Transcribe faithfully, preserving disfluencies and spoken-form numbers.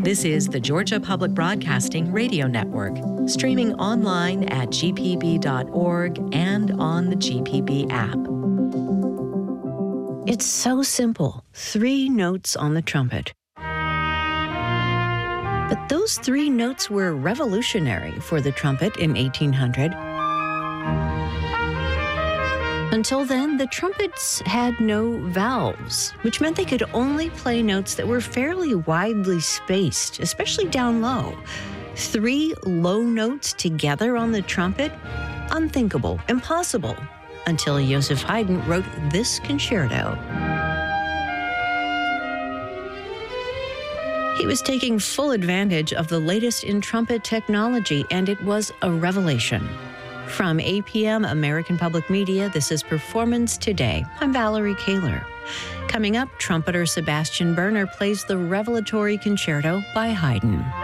This is the Georgia Public Broadcasting Radio Network, streaming online at g p b dot org and on the G P B app. It's so simple. Three notes on the trumpet. But those three notes were revolutionary for the trumpet in eighteen hundred. Until then, the trumpets had no valves, which meant they could only play notes that were fairly widely spaced, especially down low. Three low notes together on the trumpet? Unthinkable, impossible, until Joseph Haydn wrote this concerto. He was taking full advantage of the latest in trumpet technology, and it was a revelation. From A P M American Public Media, this is Performance Today. I'm Valerie Kaler. Coming up, trumpeter Sebastian Berner plays the revelatory concerto by Haydn.